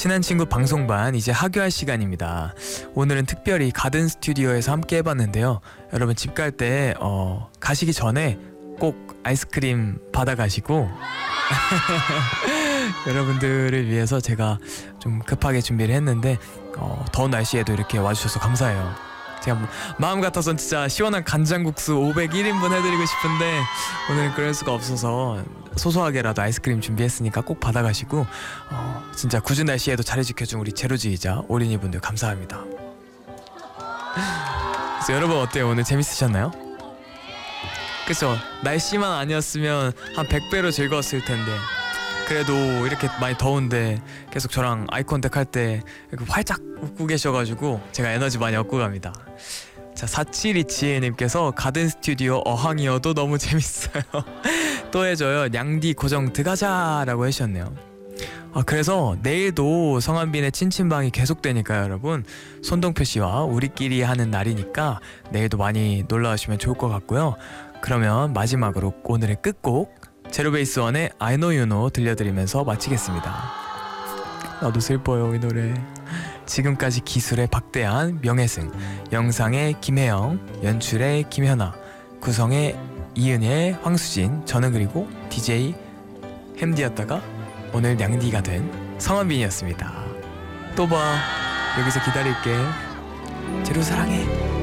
친한 친구 방송반 이제 하교할 시간입니다. 오늘은 특별히 가든 스튜디오에서 함께 해봤는데요. 여러분 집 갈 때 가시기 전에 꼭 아이스크림 받아가시고 여러분들을 위해서 제가 좀 급하게 준비를 했는데 더운 날씨에도 이렇게 와주셔서 감사해요. 제가 마음 같아선 진짜 시원한 간장국수 501인분 해드리고 싶은데 오늘은 그럴 수가 없어서 소소하게라도 아이스크림 준비했으니까 꼭 받아가시고 진짜 궂은 날씨에도 자리 지켜준 우리 제로지이자 올인이분들 감사합니다. 그래서 여러분 어때요? 오늘 재밌으셨나요? 그쵸? 날씨만 아니었으면 한 100배로 즐거웠을 텐데 그래도 이렇게 많이 더운데 계속 저랑 아이 컨택 할 때 이렇게 활짝 웃고 계셔가지고 제가 에너지 많이 얻고 갑니다. 자, 4727님께서 가든 스튜디오 어항이어도 너무 재밌어요. 또 해줘요. 냥디 고정 들어가자 라고 해주셨네요. 그래서 내일도 성한빈의 찐친방이 계속되니까요. 여러분 손동표씨와 우리끼리 하는 날이니까 내일도 많이 놀러와주시면 좋을 것 같고요. 그러면 마지막으로 오늘의 끝곡 제로베이스원의 I know you know 들려드리면서 마치겠습니다. 나도 슬퍼요 이 노래. 지금까지 기술의 박대한, 명혜승, 영상의 김혜영, 연출의 김현아, 구성의 이은혜, 황수진, 저는 그리고 DJ 햄디였다가 오늘 냥디가 된 성한빈이었습니다. 또 봐. 여기서 기다릴게. 제로 사랑해.